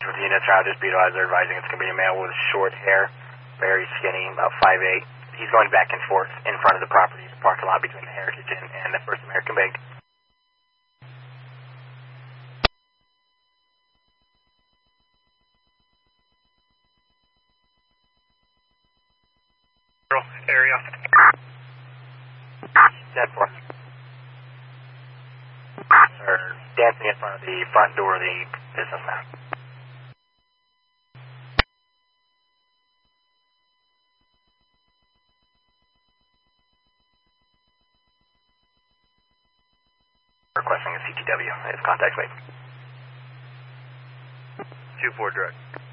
With the units around just Beetle, they're advising it's going to be a male with short hair, very skinny, about 5'8". He's going back and forth in front of the property, the parking lot between the Heritage Inn and the First American Bank. Area. 10-4. They're dancing in front of the front door of the business now. Requesting a CTW. His contact's made. 2-4 direct.